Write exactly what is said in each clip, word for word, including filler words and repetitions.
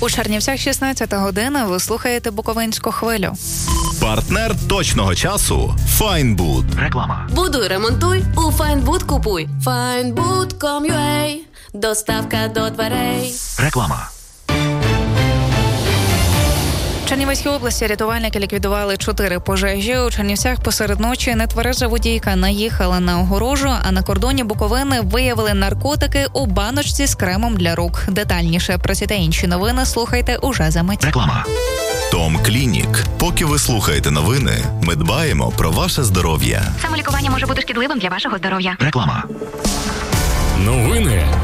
У Чернівцях шістнадцята година, ви слухаєте Буковинську хвилю. Партнер точного часу – Файнбуд. Реклама. Будуй, ремонтуй, у Файнбуд купуй. Файнбуд точка ком точка ю а. Доставка до дверей. Реклама. В Чернівецькій області рятувальники ліквідували чотири пожежі. У Чернівцях посеред ночі нетвереза водійка наїхала на огорожу, а на кордоні Буковини виявили наркотики у баночці з кремом для рук. Детальніше про ці та інші новини слухайте уже за мить. Реклама. Том Клінік. Поки ви слухаєте новини, ми дбаємо про ваше здоров'я. Самолікування може бути шкідливим для вашого здоров'я. Реклама. Новини.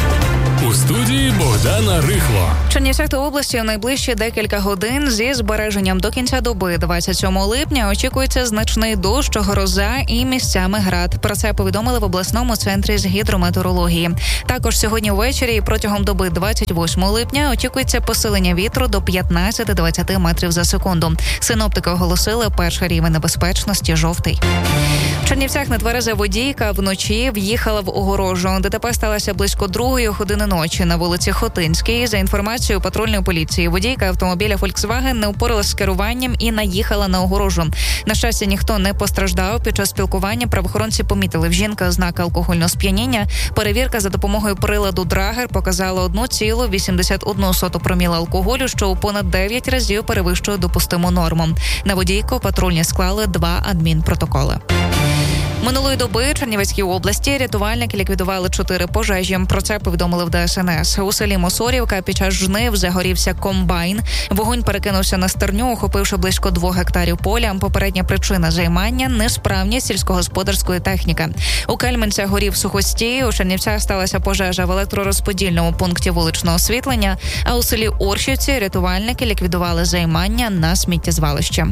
У студії Богдана Рихло. В Чернівцях та області у найближчі декілька годин зі збереженням до кінця доби двадцять сьомого липня очікується значний дощ, гроза і місцями град. Про це повідомили в обласному центрі з гідрометеорології. Також сьогодні ввечері і протягом доби двадцять восьмого липня очікується посилення вітру до п'ятнадцять-двадцять метрів за секунду. Синоптики оголосили перший рівень небезпечності – жовтий. В Чернівцях нетвереза водійка вночі в'їхала в огорожу. ДТП сталося близько другої години ночі на вулиці Хотинській. За інформацією патрульної поліції, водійка автомобіля Volkswagen не упоралась з керуванням і наїхала на огорожу. На щастя, ніхто не постраждав. Під час спілкування правоохоронці помітили в жінки ознаки алкогольного сп'яніння. Перевірка за допомогою приладу Драгер показала одну цілу вісімдесят одну соту проміла алкоголю, що у понад дев'ять разів перевищує допустиму норму. На водійку патрульні склали два адмінпротоколи. Минулої доби в Чернівецькій області рятувальники ліквідували чотири пожежі. Про це повідомили в Де Ес Ен Ес. У селі Мосорівка під час жнив загорівся комбайн. Вогонь перекинувся на стерню, охопивши близько двох гектарів поля. Попередня причина займання – несправність сільськогосподарської техніки. У Кельменцях горів сухостій, у Чернівцях сталася пожежа в електророзподільному пункті вуличного освітлення, а у селі Орщівці рятувальники ліквідували займання на сміттєзвалищі.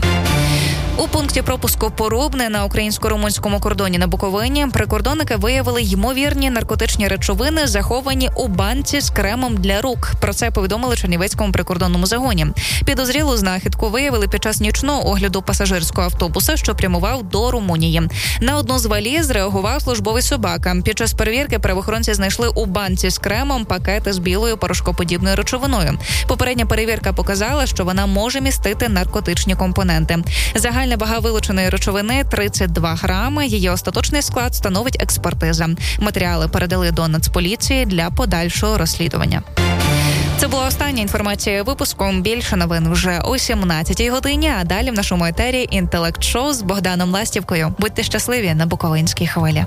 У пункті пропуску Порубне на українсько-румунському кордоні на Буковині прикордонники виявили ймовірні наркотичні речовини, заховані у банці з кремом для рук. Про це повідомили Чернівецькому прикордонному загоні. Підозрілу знахідку виявили під час нічного огляду пасажирського автобуса, що прямував до Румунії. На одну з валіз реагував службовий собака. Під час перевірки правоохоронці знайшли у банці з кремом пакети з білою порошкоподібною речовиною. Попередня перевірка показала, що вона може містити наркотичні компоненти. Загальна вага вилученої речовини – тридцять два грами. Її остаточний склад становить експертиза. Матеріали передали до Нацполіції для подальшого розслідування. Це була остання інформація випуску. Більше новин вже о сімнадцятій годині, а далі в нашому етері «Інтелект-шоу» з Богданом Ластівкою. Будьте щасливі на Буковинській хвилі.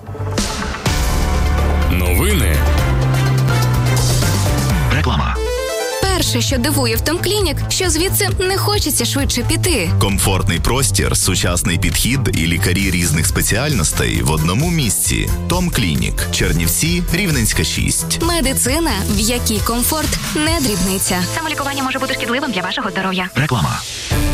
Новини. Реклама. Перше, що дивує в Том Клінік, що звідси не хочеться швидше піти. Комфортний простір, сучасний підхід і лікарі різних спеціальностей в одному місці. Том Клінік. Чернівці, Рівненська, шість. Медицина, в якій комфорт не дрібниця. Самолікування може бути шкідливим для вашого здоров'я. Реклама.